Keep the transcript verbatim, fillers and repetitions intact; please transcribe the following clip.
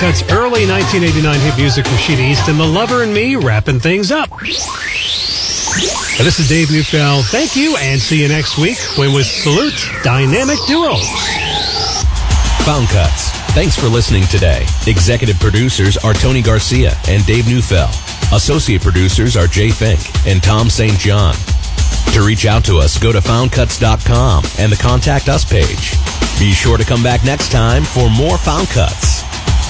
Cuts early nineteen eighty-nine hit music from Sheena Easton, The Lover and Me, wrapping things up. And this is Dave Neufeld. Thank you, and see you next week when we salute Dynamic Duos. Found Cuts. Thanks for listening today. Executive producers are Tony Garcia and Dave Neufeld. Associate producers are Jay Fink and Tom Saint John. To reach out to us, go to found cuts dot com and the Contact Us page. Be sure to come back next time for more Found Cuts.